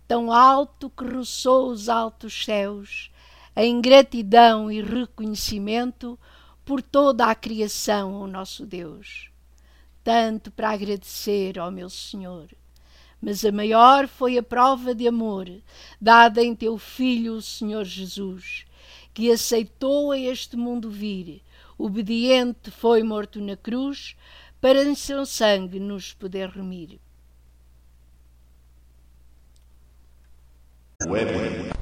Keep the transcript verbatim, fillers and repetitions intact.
tão alto que roçou os altos céus, em gratidão e reconhecimento por toda a criação ao nosso Deus. Tanto para agradecer ao meu Senhor, mas a maior foi a prova de amor dada em teu Filho, o Senhor Jesus, que aceitou a este mundo vir, obediente foi morto na cruz, para em seu sangue nos poder remir. Web.